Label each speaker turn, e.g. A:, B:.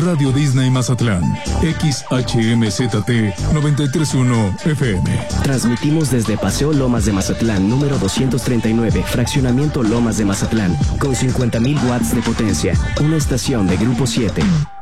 A: Radio Disney Mazatlán, XHMZT 931 FM.
B: Transmitimos desde Paseo Lomas de Mazatlán, número 239, Fraccionamiento Lomas de Mazatlán, con 50,000 watts de potencia. Una estación de Grupo 7.